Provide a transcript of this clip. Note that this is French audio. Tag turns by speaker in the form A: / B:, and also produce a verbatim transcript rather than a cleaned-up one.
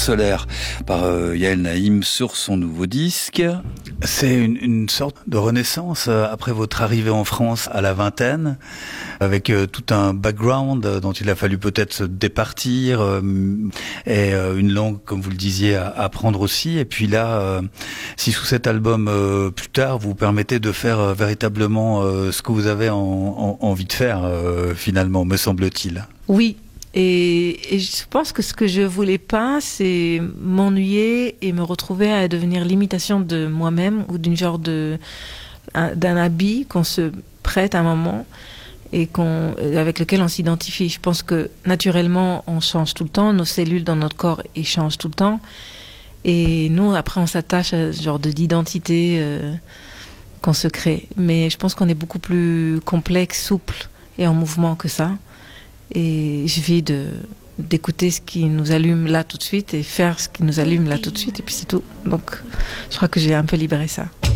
A: solaire par euh, Yael Naïm sur son nouveau disque. C'est une, une sorte de renaissance euh, après votre arrivée en France à la vingtaine, avec euh, tout un background euh, dont il a fallu peut-être se départir euh, et euh, une langue, comme vous le disiez, à apprendre aussi. Et puis là, euh, si sous cet album euh, plus tard, vous permettez de faire euh, véritablement euh, ce que vous avez en, en, envie de faire, euh, finalement, me semble-t-il.
B: Oui. Et, et je pense que ce que je voulais pas, c'est m'ennuyer et me retrouver à devenir l'imitation de moi-même ou d'une genre de d'un habit qu'on se prête à un moment et qu'on avec lequel on s'identifie. Je pense que naturellement on change tout le temps, nos cellules dans notre corps ils changent tout le temps et nous après on s'attache à ce genre de d'identité euh, qu'on se crée. Mais je pense qu'on est beaucoup plus complexe, souple et en mouvement que ça. Et je vis de, d'écouter ce qui nous allume là tout de suite et faire ce qui nous allume là tout de suite et puis c'est tout. Donc je crois que j'ai un peu libéré ça.